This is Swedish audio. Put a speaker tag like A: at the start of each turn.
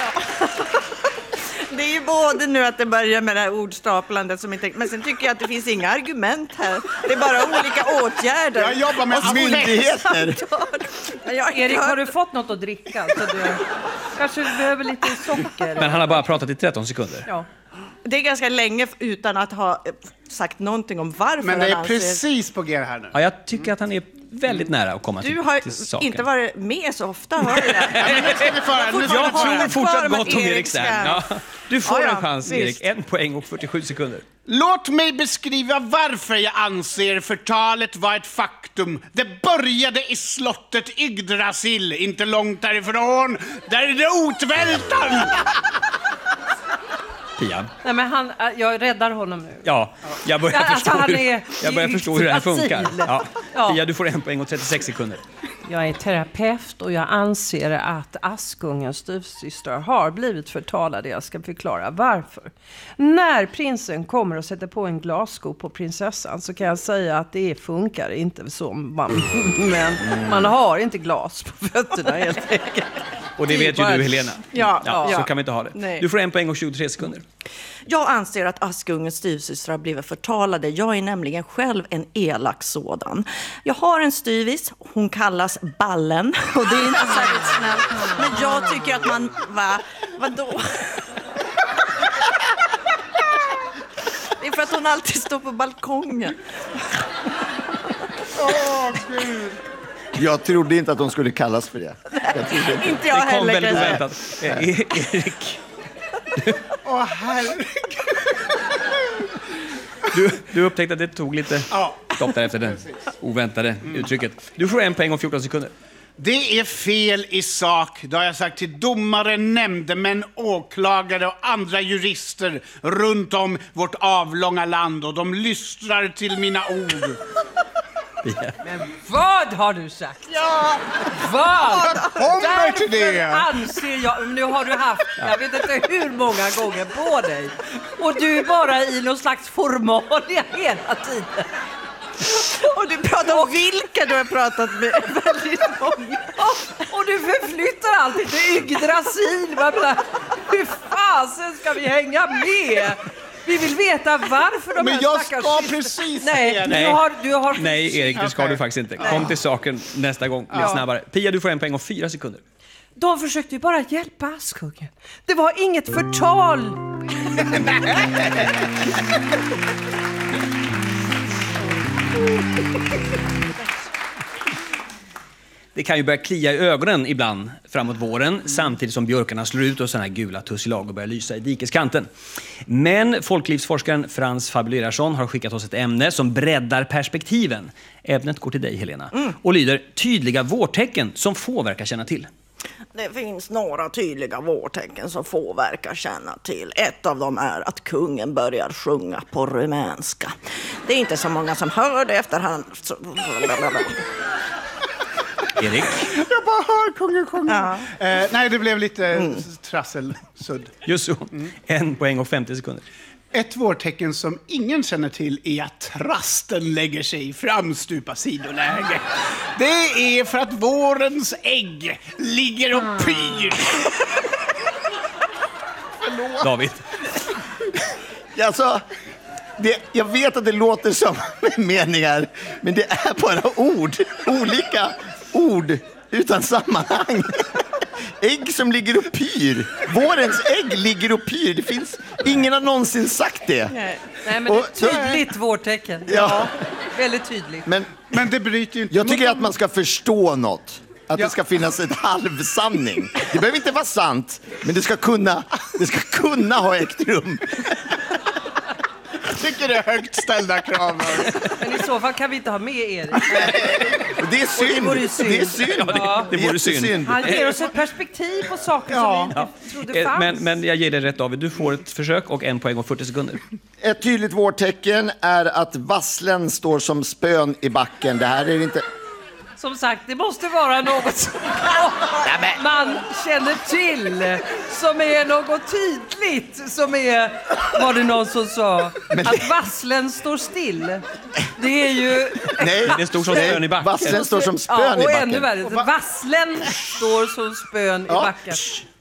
A: Det är ju både nu att det börjar med det här ordstaplandet som inte... Men sen tycker jag att det finns inga argument här. Det är bara olika åtgärder.
B: Jag jobbar med
C: myndigheter.
D: Erik, har du fått något att dricka? Så du kanske behöver lite socker.
E: Men han har bara pratat i 13 sekunder.
D: Ja.
A: Det är ganska länge utan att ha sagt någonting om varför.
B: Men det är
A: han anser...
B: precis på G här nu.
E: Ja, jag tycker att han är väldigt nära att komma
A: Du
E: till
A: har
E: saken.
A: inte varit med så ofta, hör jag.
B: Nu ska vi föra. Nu ska
E: Jag
B: vi föra.
E: tror fortsatt
A: Kvar
E: gott om
A: med
E: Erik
A: Erik
E: Stern.
A: Stern.
E: Ja. Du får
A: Ja,
E: en chans,
A: visst.
E: Erik. 1 poäng och 47 sekunder.
B: Låt mig beskriva varför jag anser förtalet var ett faktum. Det började i slottet Yggdrasil, inte långt därifrån. Där är det Otvältan!
E: Pia.
D: Nej, men jag räddar honom nu.
E: Ja, jag börjar
D: Alltså,
E: förstå,
D: han är
E: jag börjar förstå hur det här funkar.
D: Yggdrasil.
E: Ja.
D: Ja.
E: Pia, du får 1 poäng och 36 sekunder.
D: Jag är terapeut och jag anser att Askungens styvsystrar har blivit förtalade. Jag ska förklara varför. När prinsen kommer och sätter på en glassko på prinsessan så kan jag säga att det funkar inte så. Men man har inte glas på fötterna helt enkelt.
E: Och det vet ju du, Helena.
A: Ja.
E: Så kan vi inte ha det.
A: Nej.
E: Du får 1 poäng och 23 sekunder.
A: Jag anser att Askungens styvsystrar har blivit förtalade. Jag är nämligen själv en elak sådan. Jag har en styvis, hon kallas Ballen. Och det är inte särskilt snällt. Men jag tycker att man... Vadå? Det är för att hon alltid står på balkongen.
B: Gud.
C: Jag trodde inte att de skulle kallas för det.
A: Inte jag
E: Det kom
A: heller.
E: väldigt
A: kanske.
E: oväntat. Erik,
B: Åh, herregud.
E: du upptäckte att det tog lite stopp där efter det oväntade uttrycket. Du får 1 poäng och 14 sekunder.
B: Det är fel i sak. Det har jag sagt till domare, nämndemän, åklagare och andra jurister runt om vårt avlånga land. Och de lystrar till mina ord.
D: Vad har du sagt?
A: Ja,
D: Vad?
B: Kommer till det.
D: Därför anser jag, nu har du haft, jag vet inte hur många gånger på dig. Och du är bara i någon slags formalia hela tiden.
A: och du pratar om vilka du har pratat med. Väldigt många.
D: Och du förflyttar alltid till Yggdrasil. Hur fasen ska vi hänga med? Vi vill veta varför de
B: Men
D: här
B: jag
D: stackars...
B: ska precis säga
D: Nej,
B: det.
D: du har...
E: Nej, Erik, det ska
B: Okej.
E: du faktiskt inte. Kom till saken nästa gång, lite snabbare. Pia, du får 1 poäng och 4 sekunder.
D: De försökte ju bara hjälpa Askungen. Det var inget förtal.
E: Det kan ju börja klia i ögonen ibland framåt våren, samtidigt som björkarna slår ut och sådana här gula tussilagor börjar lysa i dikeskanten. Men folklivsforskaren Frans Fabulerason har skickat oss ett ämne som breddar perspektiven. Ämnet går till dig, Helena, och lyder tydliga vårtecken som få verkar känna till.
A: Det finns några tydliga vårtecken som få verkar känna till. Ett av dem är att kungen börjar sjunga på rumänska. Det är inte så många som hör det efterhand.
E: Erik?
B: Jag bara hör kungen sjunga.
A: Ja.
B: Nej, det blev lite trasselsudd.
E: Just så. 1 poäng och 50 sekunder.
B: Ett vårtecken som ingen känner till är att trasten lägger sig i framstupa sidoläge. Det är för att vårens ägg ligger och pyr.
E: David?
C: Alltså, jag vet att det låter som meningar, men det är bara ord. Olika ord utan sammanhang. Ägg som ligger och pyr. Vårens ägg ligger och pyr. Det finns... Ingen har någonsin sagt det.
D: Nej, men det är tydligt vårtecken.
C: Ja.
D: Väldigt tydligt.
C: Men
B: Men det bryter ju inte
C: jag tycker
B: mot-
C: att man ska förstå något. Att
B: Ja.
C: det ska finnas ett halvsanning. Det behöver inte vara sant, men det ska kunna ha ägt rum.
B: Jag tycker det är högt ställda krav.
D: Men i så fall kan vi inte ha med Erik.
C: Och det är synd.
D: vore ju synd.
C: Det är synd.
E: Ja, det vore synd.
C: Jättesynd.
D: Han ger oss ett perspektiv på saker som vi inte trodde fanns.
E: Men jag ger dig rätt, David. Du får ett försök och 1 poäng och 40 sekunder.
C: Ett tydligt vårtecken är att vasslen står som spön i backen. Det här är inte...
D: Som sagt, det måste vara något som man känner till. Som är något tydligt. Som är, var det någon som sa, att vasslen står still. Det är ju...
C: Nej,
E: Det stod som spön i backen.
C: Vasslen står som spön
D: Ja,
C: i
D: och
C: backen.
D: ännu värre. Vasslen står som spön i backen.